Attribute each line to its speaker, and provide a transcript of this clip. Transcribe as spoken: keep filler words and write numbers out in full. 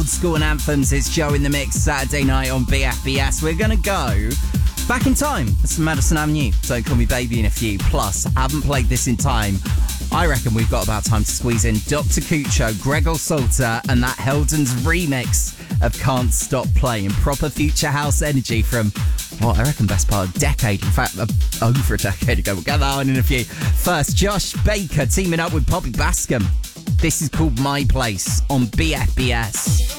Speaker 1: School and Anthems. It's Joe in the Mix Saturday night on B F B S. We're going to go back in time. It's Madison Avenue. Don't Call Me Baby in a few. Plus, haven't played this in time. I reckon we've got about time to squeeze in Doctor Cucho, Gregor Salter, and that Heldens remix of Can't Stop Playing. Proper future house energy from, well, I reckon best part of a decade. In fact, uh, over a decade ago. We'll get that on in a few. First, Josh Baker teaming up with Poppy Bascom. This is called My Place on B F B S.